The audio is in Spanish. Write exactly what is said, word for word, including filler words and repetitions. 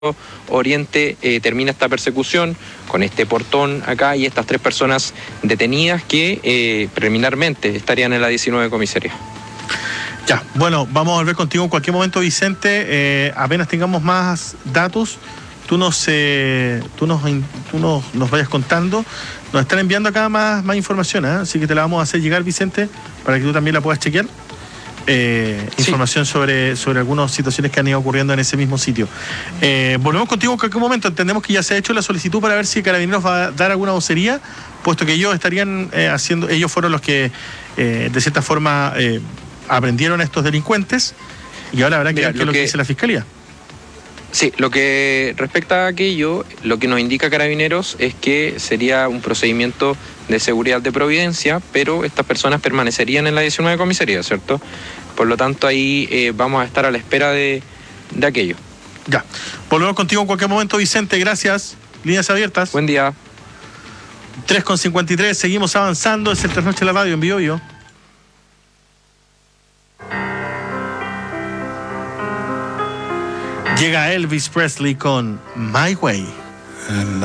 Oriente eh, termina esta persecución con este portón acá y estas tres personas detenidas que eh, preliminarmente estarían en la diecinueve comisaría. Ya, bueno, vamos a volver contigo en cualquier momento, Vicente. Eh, apenas tengamos más datos, tú nos, eh, tú nos, tú nos, nos vayas contando. Nos están enviando acá más, más información, ¿eh? Así que te la vamos a hacer llegar, Vicente, para que tú también la puedas chequear. Eh, sí. Información sobre, sobre algunas situaciones que han ido ocurriendo en ese mismo sitio. Eh, volvemos contigo en cualquier momento. Entendemos que ya se ha hecho la solicitud para ver si Carabineros va a dar alguna vocería, puesto que ellos estarían eh, haciendo, ellos fueron los que eh, de cierta forma eh, aprendieron a estos delincuentes y ahora habrá que ver qué es lo que dice la Fiscalía. Sí, lo que respecta a aquello, lo que nos indica Carabineros es que sería un procedimiento de seguridad de Providencia, pero estas personas permanecerían en la diecinueve comisaría, ¿cierto? Por lo tanto, ahí eh, vamos a estar a la espera de, de aquello. Ya. Volvemos contigo en cualquier momento, Vicente. Gracias. Líneas abiertas. Buen día. tres con cincuenta y tres, seguimos avanzando. Es el Trasnoche de la Radio en Biobío. Llega Elvis Presley con My Way.